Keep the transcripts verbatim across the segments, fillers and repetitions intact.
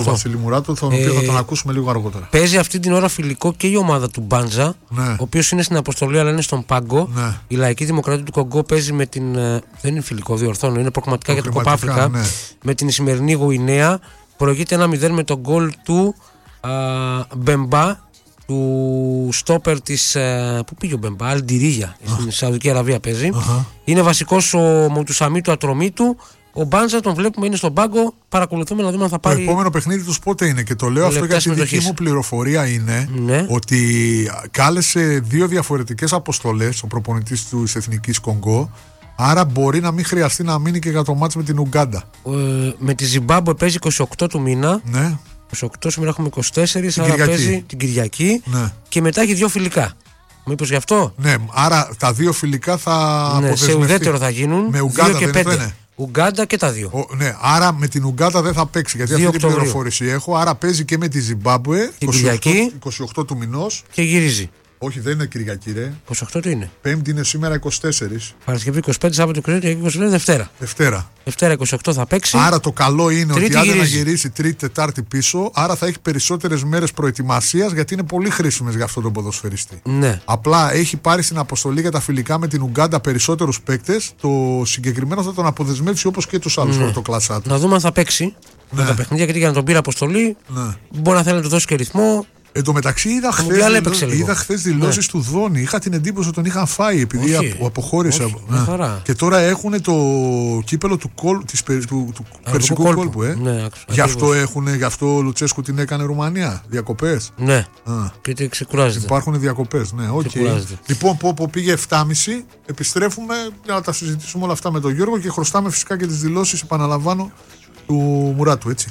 του Βασίλη Μουράτου, τον οποίο ε, θα τον ακούσουμε λίγο αργότερα. Παίζει αυτή την ώρα φιλικό και η ομάδα του Μπάντζα, ναι. ο οποίος είναι στην αποστολή αλλά είναι στον πάγκο. Ναι. Η Λαϊκή Δημοκρατία του Κονγκό παίζει με την. Δεν είναι φιλικό, διορθώνω, είναι προγραμματικά για το Κοπάφρικα. Ναι. Με την Ισημερινή Γουινέα. Προηγείται ένα μηδέν με τον γκολ του α, Μπεμπά, του στόπερ της. Α, πού πήγε ο Μπεμπά, Αλντιρίγια, στην Σαουδική Αραβία παίζει. Uh-huh. Είναι βασικός ο Μοτουσαμί του Ατρωμίτου. Ο Μπάντζα τον βλέπουμε, είναι στον πάγκο. Παρακολουθούμε να δούμε αν θα πάρει. Το επόμενο παιχνίδι τους πότε είναι, και το λέω αυτό γιατί η δική μου πληροφορία είναι ναι. ότι κάλεσε δύο διαφορετικές αποστολές ο προπονητής της Εθνικής Κονγκό. Άρα μπορεί να μην χρειαστεί να μείνει και για το μάτς με την Ουγκάντα. Ε, με τη Ζιμπάμπουε παίζει είκοσι οκτώ του μήνα. Ναι. είκοσι οκτώ, σήμερα έχουμε είκοσι τέσσερα, την άρα Κυριακή. Παίζει την Κυριακή. Ναι. Και μετά έχει δύο φιλικά. Μήπως γι' αυτό. Ναι, άρα τα δύο φιλικά θα ναι, αποδεσμευτεί. Σε ουδέτερο θα γίνουν. Με Ουγκάντα και δεν είναι. Ουγκάντα και τα δύο. Ο, ναι, άρα με την Ουγκάντα δεν θα παίξει. Γιατί αυτή την πληροφόρηση έχω. Άρα παίζει και με τη Ζιμπάμπουε είκοσι οκτώ του μηνός. Και γυρίζει. Όχι, δεν είναι Κυριακή, ρε. είκοσι οκτώ του είναι. Πέμπτη είναι σήμερα είκοσι τέσσερα. Παρασκευή είκοσι πέντε, Σάββατο είκοσι πέντε και είκοσι πέντε Δευτέρα. Δευτέρα. Δευτέρα είκοσι οκτώ θα παίξει. Άρα το καλό είναι τρίτη ότι αν να γυρίσει Τρίτη, Τετάρτη πίσω, άρα θα έχει περισσότερες μέρες προετοιμασίας, γιατί είναι πολύ χρήσιμες για αυτόν τον ποδοσφαιριστή. Ναι. Απλά έχει πάρει στην αποστολή για τα φιλικά με την Ουγκάντα περισσότερους παίκτες. Το συγκεκριμένο θα τον αποδεσμεύσει όπως και τους άλλους πρωτοκλάσσά του. Να δούμε αν θα παίξει ναι. με τα παιχνίδια, γιατί για να τον πήρε αποστολή ναι. μπορεί να θέλει να του δώσει και ρυθμό. Εν τω μεταξύ είδα χθες δηλώσεις ναι. του Δόνη. Είχα την εντύπωση ότι τον είχαν φάει επειδή όχι, αποχώρησε. Όχι, ναι. Και τώρα έχουν το κύπελο του, κόλ, της, του, του περσικού κόλπου. κόλπου ε. ναι, γι' αυτό, έχουν, γι' αυτό ο Λουτσέσκου την έκανε Ρουμανία. Διακοπές. Ναι. Α. Και ξεκουράζεται. Υπάρχουν διακοπές. Ναι, okay. Λοιπόν, πω, πω, πήγε επτά και μισή. Επιστρέφουμε για να τα συζητήσουμε όλα αυτά με τον Γιώργο και χρωστάμε φυσικά και τις δηλώσεις, επαναλαμβάνω, του Μουράτου, έτσι.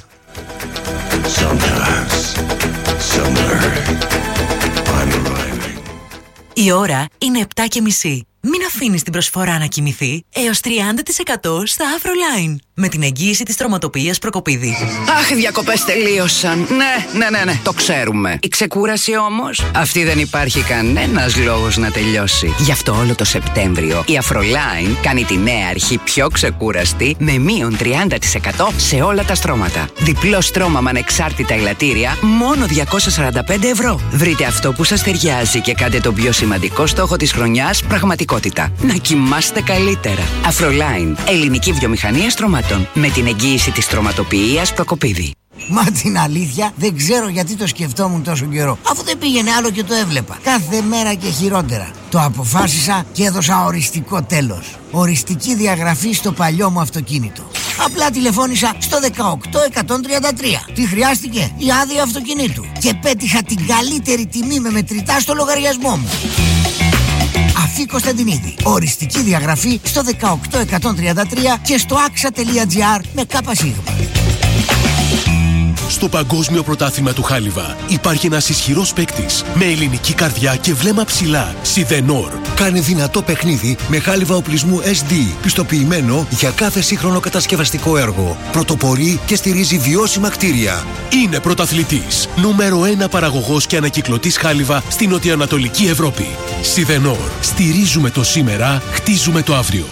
Η ώρα είναι επτά και μισή. Μην αφήνεις την προσφορά να κοιμηθεί έως τριάντα τοις εκατό στα Afroline. Με την εγγύηση της τροματοποιίας Προκοπίδη. Αχ, οι διακοπές τελείωσαν. Ναι, ναι, ναι, ναι, το ξέρουμε. Η ξεκούραση όμως, αυτή δεν υπάρχει κανένας λόγος να τελειώσει. Γι' αυτό όλο το Σεπτέμβριο η Afroline κάνει τη νέα αρχή πιο ξεκούραστη με μείον τριάντα τοις εκατό σε όλα τα στρώματα. Διπλό στρώμα με ανεξάρτητα ελαττήρια, μόνο διακόσια σαράντα πέντε ευρώ. Βρείτε αυτό που σας ταιριάζει και κάντε τον πιο σημαντικό στόχο της χρονιάς πραγματικότητα. Να κοιμάστε καλύτερα. Afroline, ελληνική βιομηχανία στρωμάτων. Με την εγγύηση της τροματοποιίας Προκοπίδη. Μα την αλήθεια δεν ξέρω γιατί το σκεφτόμουν τόσο καιρό. Αφού δεν πήγαινε άλλο και το έβλεπα. Κάθε μέρα και χειρότερα. Το αποφάσισα και έδωσα οριστικό τέλος. Οριστική διαγραφή στο παλιό μου αυτοκίνητο. Απλά τηλεφώνησα στο δεκαοκτώ εκατόν τριάντα τρία. Τι χρειάστηκε? Η άδεια αυτοκινήτου. Και πέτυχα την καλύτερη τιμή με μετρητά στο λογαριασμό μου. Αφή Κωνσταντινίδη. Οριστική διαγραφή στο δεκαοκτώ εκατόν τριάντα τρία και στο axa.gr με ΚΣ. Στο Παγκόσμιο Πρωτάθλημα του Χάλιβα υπάρχει ένας ισχυρός παίκτης με ελληνική καρδιά και βλέμμα ψηλά. Σιδενόρ. Κάνει δυνατό παιχνίδι με χάλιβα οπλισμού ες ντι, πιστοποιημένο για κάθε σύγχρονο κατασκευαστικό έργο. Πρωτοπορεί και στηρίζει βιώσιμα κτίρια. Είναι πρωταθλητής. Νούμερο ένα παραγωγός και ανακυκλωτής χάλιβα στην νοτιοανατολική Ευρώπη. Σιδενόρ. Στηρίζουμε το σήμερα, χτίζουμε το αύριο.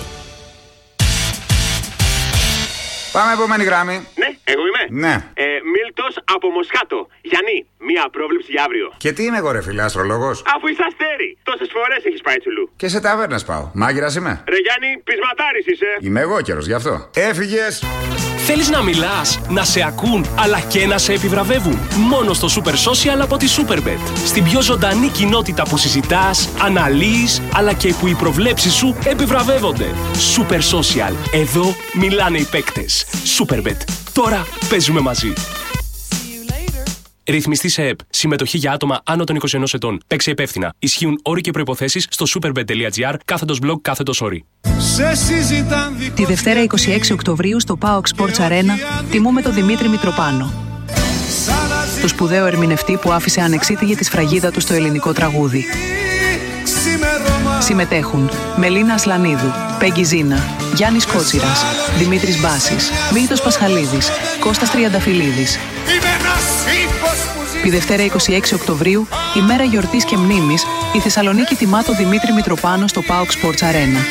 Πάμε επόμενη γράμμη. Ναι, εγώ είμαι. Ναι. Ε, Μίλτος από Μοσχάτο. Γιάννη, μία πρόβλεψη για αύριο. Και τι είμαι εγώ, ρε φίλε, αστρολόγος? Αφού είσαι αστέρι. Τόσες φορές έχεις πάει τσουλού. Και σε ταβέρνες πάω. Μάγειρας είμαι. Ρε Γιάννη, πεισματάρης είσαι. Είμαι εγώ καιρος, γι' αυτό. Έφυγες. Θέλεις να μιλάς, να σε ακούν, αλλά και να σε επιβραβεύουν? Μόνο στο Super Social από τη Superbet. Στην πιο ζωντανή κοινότητα που συζητάς, αναλύεις, αλλά και που οι προβλέψεις σου επιβραβεύονται. Super Social. Εδώ μιλάνε οι παίκτες. Superbet. Τώρα παίζουμε μαζί. Ρυθμιστή σε ΕΠ. Συμμετοχή για άτομα άνω των είκοσι ενός ετών. Παίξε υπεύθυνα. Ισχύουν όροι και προϋποθέσεις στο superbet.gr κάθετος blog κάθετος όροι. Τη Δευτέρα είκοσι έξι Οκτωβρίου στο πάοκ Sports Arena τιμούμε τον Δημήτρη Μητροπάνο. Το σπουδαίο ερμηνευτή που άφησε ανεξίτηλη τη σφραγίδα του στο ελληνικό τραγούδι. Συμμετέχουν Μελίνα Ασλανίδου, Πέγγι Ζίνα, Γιάννης Κότσιρας, Δημήτρης Μπάσης, Μίλτος Πασχαλίδης, Κώστας Τριανταφυλλίδης. Τη Δευτέρα είκοσι έξι Οκτωβρίου, ημέρα γιορτής και μνήμης, η Θεσσαλονίκη τιμά τον Δημήτρη Μητροπάνο στο πάοκ Sports Arena.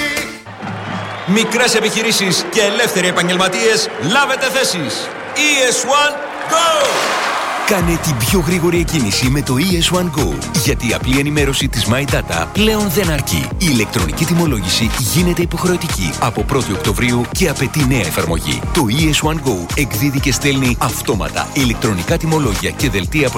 Μικρές επιχειρήσεις και ελεύθεροι επαγγελματίες, λάβετε θέσεις. ι ες ένα Κάνε την πιο γρήγορη εκκίνηση με το ι ες One Go. Γιατί η απλή ενημέρωση της My Data πλέον δεν αρκεί. Η ηλεκτρονική τιμολόγηση γίνεται υποχρεωτική από πρώτη Οκτωβρίου και απαιτεί νέα εφαρμογή. Το ι ες One Go εκδίδει και στέλνει αυτόματα ηλεκτρονικά τιμολόγια και δελτία